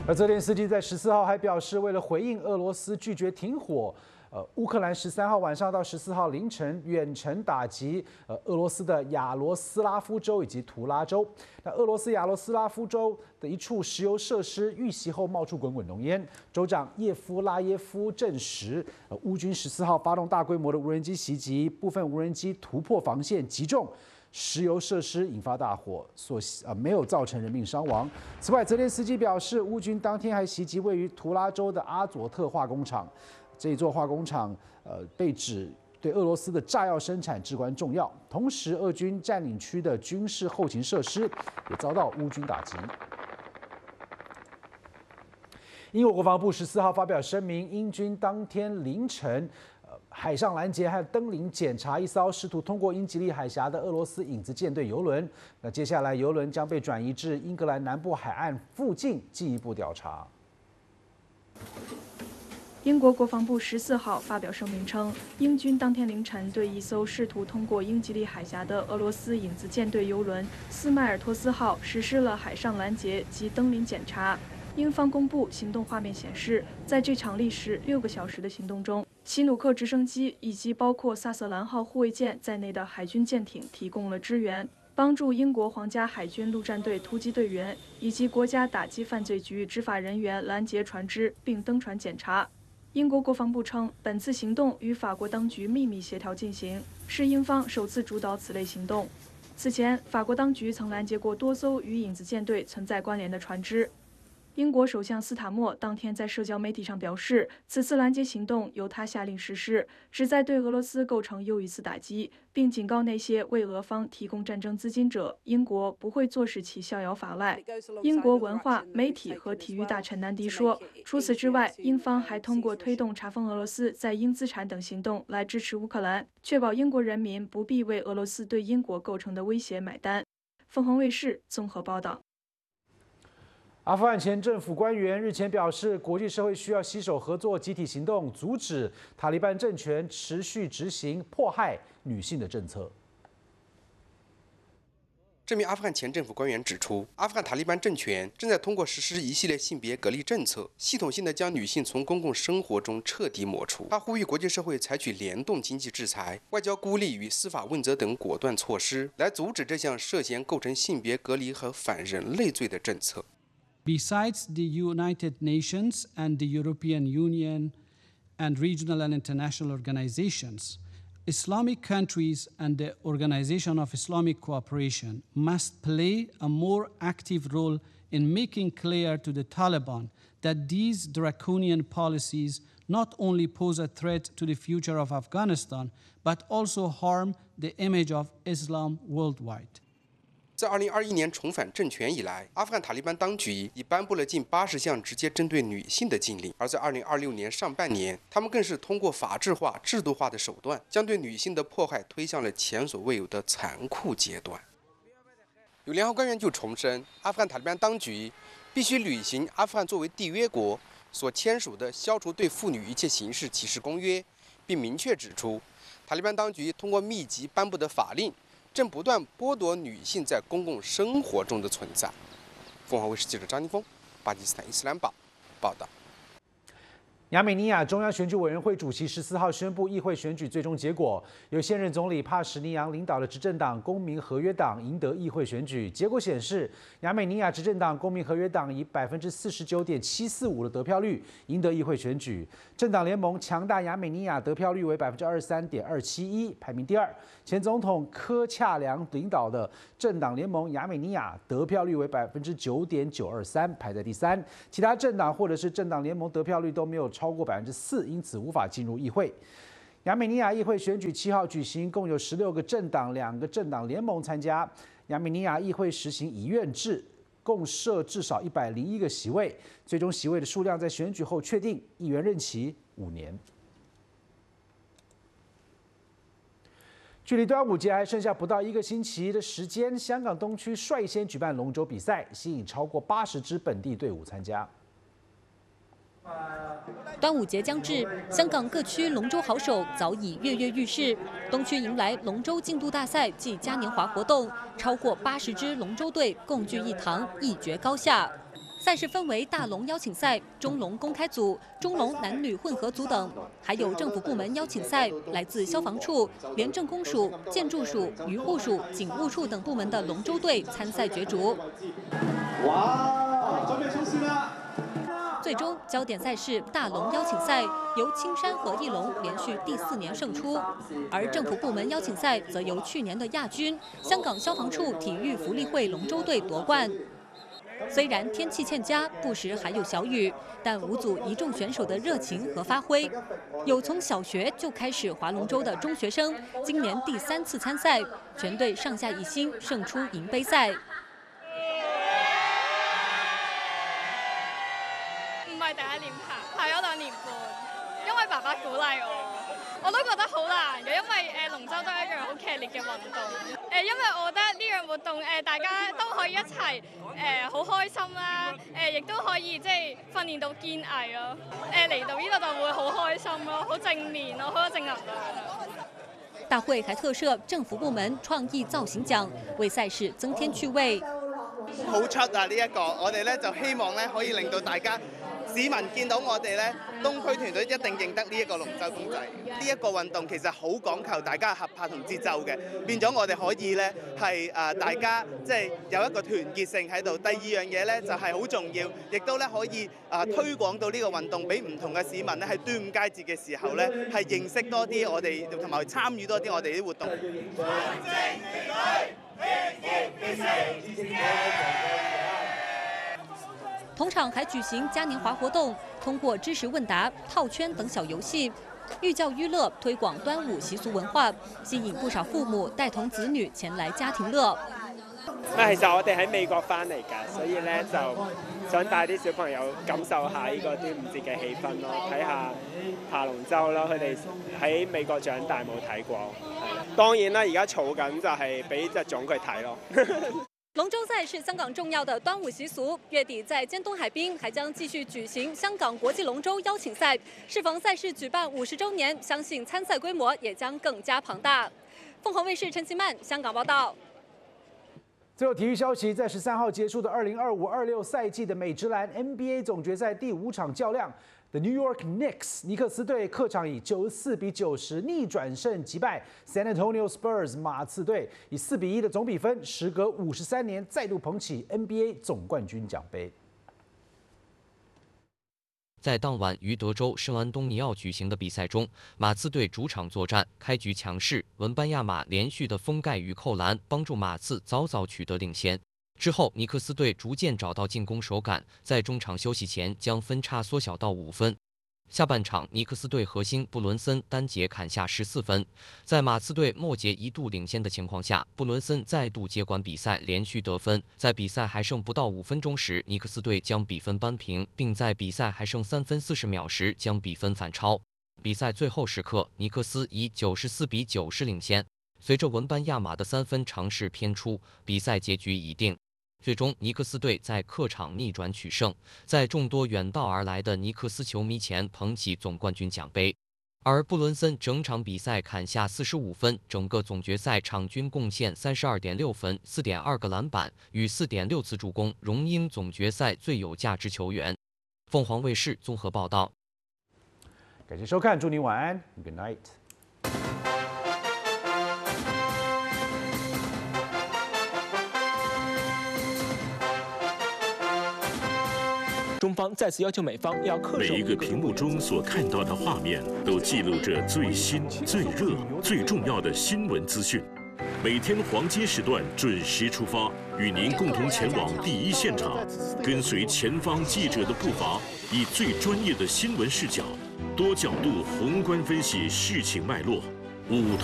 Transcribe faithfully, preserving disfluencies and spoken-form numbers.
而泽连斯基在十四号还表示，为了回应俄罗斯拒绝停火，呃，乌克兰十三号晚上到十四号凌晨远程打击呃俄罗斯的亚罗斯拉夫州以及图拉州。那俄罗斯亚罗斯拉夫州的一处石油设施遇袭后冒出滚滚浓烟，州长叶夫拉耶夫证实，呃，乌军十四号发动大规模的无人机袭击，部分无人机突破防线击中石油设施，引发大火，所啊没有造成人命伤亡。此外，泽连斯基表示，乌军当天还袭击位于图拉州的阿佐特化工厂。这一座化工厂，呃，被指对俄罗斯的炸药生产至关重要。同时，俄军占领区的军事后勤设施也遭到乌军打击。英国国防部十四号发表声明，英军当天凌晨，呃，海上拦截和登临检查一艘试图通过英吉利海峡的俄罗斯影子舰队油轮。那接下来，油轮将被转移至英格兰南部海岸附近进一步调查。 英国国防部十四号发表声明称，英军当天凌晨对一艘试图通过英吉利海峡的俄罗斯影子舰队油轮斯迈尔托斯号实施了海上拦截及登临检查。英方公布行动画面显示，在这场历时六个小时的行动中，奇努克直升机以及包括萨瑟兰号护卫舰在内的海军舰艇提供了支援，帮助英国皇家海军陆战队突击队员以及国家打击犯罪局执法人员拦截船只并登船检查。英国国防部称，本次行动与法国当局秘密协调进行，是英方首次主导此类行动。此前，法国当局曾拦截过多艘与影子舰队存在关联的船只。英国首相斯塔默当天在社交媒体上表示，此次拦截行动由他下令实施，旨在对俄罗斯构成又一次打击，并警告那些为俄方提供战争资金者，英国不会坐视其逍遥法外。英国文化、媒体和体育大臣南迪说，除此之外，英方还通过推动查封俄罗斯在英资产等行动来支持乌克兰，确保英国人民不必为俄罗斯对英国构成的威胁买单。凤凰卫视综合报道。 阿富汗前政府官员日前表示，国际社会需要携手合作，集体行动，阻止塔利班政权持续执行迫害女性的政策。 这名阿富汗前政府官员指出，阿富汗塔利班政权正在通过实施一系列性别隔离政策，系统性地将女性从公共生活中彻底抹除。他呼吁国际社会采取联动经济制裁、外交孤立与司法问责等果断措施，来阻止这项涉嫌构成性别隔离和反人类罪的政策。 Besides the United Nations and the European Union and regional and international organizations, Islamic countries and the Organization of Islamic Cooperation must play a more active role in making clear to the Taliban that these draconian policies not only pose a threat to the future of Afghanistan, but also harm the image of Islam worldwide. 自二零二一年重返政权以来，阿富汗塔利班当局已颁布了近八十项直接针对女性的禁令，而在二零二六年上半年，他们更是通过法制化、制度化的手段，将对女性的迫害推向了前所未有的残酷阶段。有联合官员就重申，阿富汗塔利班当局必须履行阿富汗作为缔约国所签署的《消除对妇女一切形式歧视公约》，并明确指出，塔利班当局通过密集颁布的法令，正不断剥夺女性在公共生活中的存在。凤凰卫视记者张金峰，巴基斯坦伊斯兰堡报道。 亚美尼亚中央选举委员会主席十四号宣布议会选举最终结果，由现任总理帕什尼扬领导的执政党公民合约党赢得议会选举。结果显示，亚美尼亚执政党公民合约党以百分之四十九点七四五的得票率赢得议会选举，政党联盟强大亚美尼亚得票率为百分之二十三点二七一，排名第二。前总统科恰良领导的政党联盟亚美尼亚得票率为百分之九点九二三，排在第三。其他政党或者是政党联盟得票率都没有超过百分之四，因此无法进入议会。亚美尼亚议会选举七号举行，共有十六个政党、两个政党联盟参加。亚美尼亚议会实行议院制，共设至少一百零一个席位，最终席位的数量在选举后确定，议员任期五年。距离端午节还剩下不到一个星期的时间，香港东区率先举办龙舟比赛，吸引超过八十支本地队伍参加。 端午节将至，香港各区龙舟好手早已跃跃欲试。东区迎来龙舟竞渡大赛暨嘉年华活动，超过八十支龙舟队共聚一堂，一决高下。 赛事分为大龙邀请赛、中龙公开组、中龙男女混合组等，还有政府部门邀请赛，来自消防处、廉政公署、建筑署、渔护署、警务处等部门的龙舟队参赛角逐。哇！准备冲刺啦！ 最终焦点赛事大龙邀请赛由青山和翼龙连续第四年胜出，而政府部门邀请赛则由去年的亚军香港消防处体育福利会龙舟队夺冠。虽然天气欠佳，不时还有小雨，但五组一众选手的热情和发挥，有从小学就开始划龙舟的中学生，今年第三次参赛，全队上下一心，胜出银杯赛。 唔係第一年爬，爬咗兩年半，因為爸爸鼓勵我，我都覺得好難嘅，因為誒龍舟都係一樣好劇烈嘅運動。誒，因為我覺得呢樣活動誒大家都可以一齊誒好開心啦，誒亦都可以即係訓練到堅毅咯。誒嚟到呢度就會好開心咯，好正面咯，好有正能量。 大會還特設政府部門創意造型獎，為賽事增添趣味。 好出啊！呢一個我哋咧就希望咧可以令到大家市民見到我哋咧東區團隊一定認得呢一個龍舟公仔。呢一個運動其實好講求大家合拍同節奏嘅，變咗我哋可以咧係誒大家即係有一個團結性喺度。第二樣嘢咧就係好重要，亦都咧可以誒推廣到呢個運動俾唔同嘅市民咧喺端午佳節嘅時候咧係認識多啲我哋同埋參與多啲我哋啲活動。 同場還舉行嘉年華活動，通過知識問答、套圈等小遊戲，寓教於樂，推廣端午習俗文化，吸引不少父母帶同子女前來家庭樂。 啊，其實我哋喺美國翻嚟㗎，所以咧就想帶啲小朋友感受下呢個端午節嘅氣氛咯，睇下爬龍舟咯。佢哋喺美國長大冇睇過，係當然啦，而家儲緊就係俾隻種佢睇咯。 龍舟賽是香港重要的端午習俗，月底在尖東海濱還將繼續舉行香港國際龍舟邀請賽。適逢賽事舉辦五十週年，相信參賽規模也將更加龐大。鳳凰衛視陳其曼香港報道。 最後體育消息，在十三號結束的二零二五二六賽季的美職籃 N B A 總決賽第五場較量。 The New York Knicks 尼克斯隊客場以九十四比九十逆轉勝擊敗 San Antonio Spurs 馬刺隊，以四比一的總比分，時隔五十三年再度捧起 N B A 總冠軍獎杯。 在當晚於德州聖安東尼奧舉行的比賽中，馬刺隊主場作戰，開局強勢，文班亞馬連續的封蓋與扣籃，幫助馬刺早早取得領先。 之後，尼克斯隊逐漸找到進攻手感，在中場休息前將分差縮小到五分。下半場，尼克斯隊核心布倫森單節砍下十四分，在馬刺隊末節一度領先的情況下，布倫森再度接管比賽，連續得分。在比賽還剩不到五分鐘時，尼克斯隊將比分扳平，並在比賽還剩三分四十秒時將比分反超。比賽最後時刻，尼克斯以九十四比九十領先。隨着文班亞馬的三分嘗試偏出，比賽結局已定。 最終，尼克斯隊在客場逆轉取勝，在眾多遠道而來的尼克斯球迷前捧起總冠軍獎杯。而布倫森整場比賽砍下四十五分，整個總決賽場均貢獻三十二點六分、四點二個籃板與四點六次助攻，榮膺總決賽最有價值球員。鳳凰衛視綜合報道。 感謝收看，祝您晚安 ，Good night。 中方再次要求美方要恪守。 每一个屏幕中所看到的画面，都记录着最新、最热、最重要的新闻资讯。每天黄金时段准时出发，与您共同前往第一现场，跟随前方记者的步伐，以最专业的新闻视角、多角度宏观分析事情脉络。舞台。